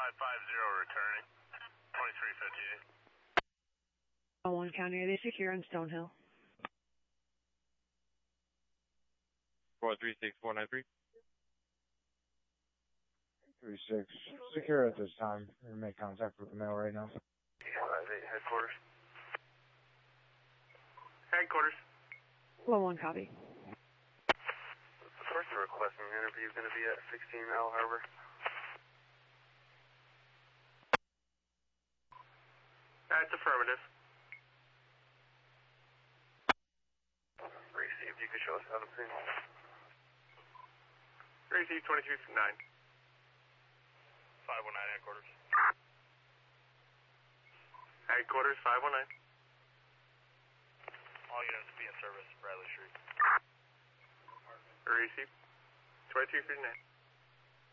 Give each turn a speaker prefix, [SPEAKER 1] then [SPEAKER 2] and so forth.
[SPEAKER 1] returning. 2358.
[SPEAKER 2] 1 County, are they secure on Stonehill?
[SPEAKER 3] 436493.
[SPEAKER 4] 36. Secure at this time. We're gonna make contact with the mail right now.
[SPEAKER 1] 58 headquarters. Headquarters.
[SPEAKER 2] 1 copy.
[SPEAKER 1] The first requesting interview is going to be at 16 Al Harbor. That's affirmative. Received. You can show us how to pin. Received 2359. 519 headquarters. Headquarters 519. All units be in service, Bradley Street. Received 2359.